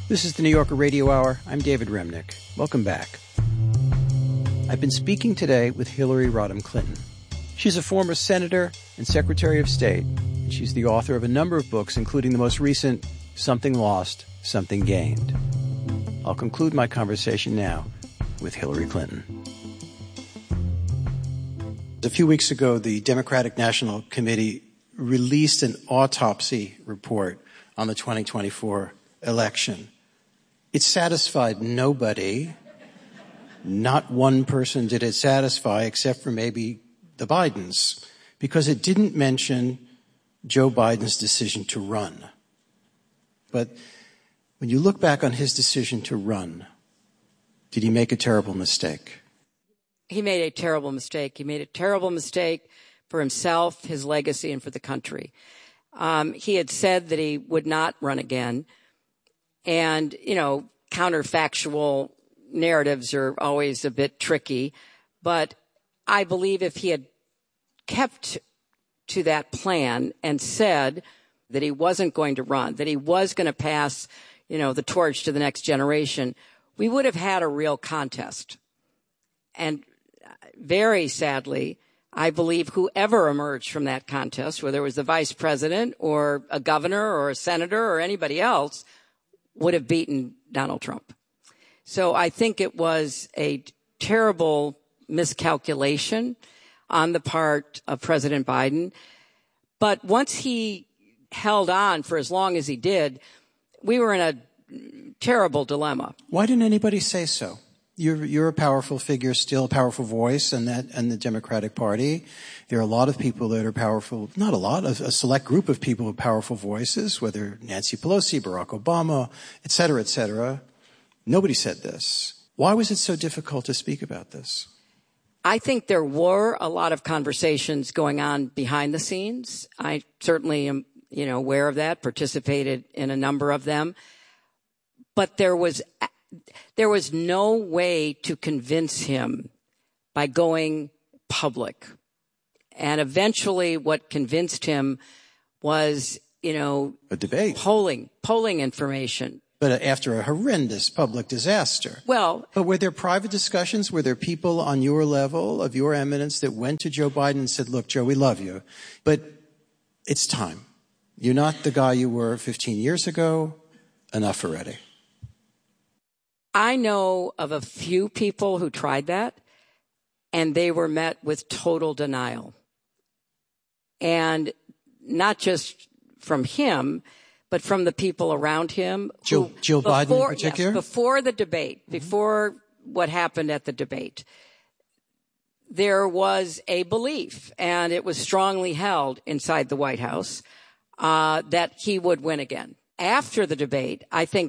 This is the New Yorker Radio Hour. I'm David Remnick. Welcome back. I've been speaking today with Hillary Rodham Clinton. She's a former senator and Secretary of State, and she's the author of a number of books, including the most recent, Something Lost, Something Gained. I'll conclude my conversation now with Hillary Clinton. A few weeks ago, the Democratic National Committee released an autopsy report on the 2024 election. It satisfied nobody. Not one person did it satisfy, except for maybe the Bidens, because it didn't mention Joe Biden's decision to run. But when you look back on his decision to run, did he make a terrible mistake? He made a terrible mistake. He made a terrible mistake for himself, his legacy, and for the country. He had said that he would not run again. And, counterfactual narratives are always a bit tricky. But I believe if he had kept to that plan and said that he wasn't going to run, that he was going to pass, the torch to the next generation, we would have had a real contest. And very sadly, I believe whoever emerged from that contest, whether it was the vice president or a governor or a senator or anybody else, would have beaten Donald Trump. So I think it was a terrible miscalculation on the part of President Biden. But once he held on for as long as he did, we were in a terrible dilemma. Why didn't anybody say so? You're a powerful figure, still a powerful voice in the Democratic Party. There are a lot of people that are powerful, not a lot, a select group of people with powerful voices, whether Nancy Pelosi, Barack Obama, et cetera, et cetera. Nobody said this. Why was it so difficult to speak about this? I think there were a lot of conversations going on behind the scenes. I certainly am, aware of that, participated in a number of them. But there was no way to convince him by going public. And eventually what convinced him was, a debate, polling information. But after a horrendous public disaster. Well, but were there private discussions? Were there people on your level, of your eminence, that went to Joe Biden and said, look, Joe, we love you, but it's time. You're not the guy you were 15 years ago. Enough already. I know of a few people who tried that, and they were met with total denial. And not just from him, but from the people around him. Jill Biden in particular? Yes, before the debate, before what happened at the debate, there was a belief, and it was strongly held inside the White House, that he would win again. After the debate, I think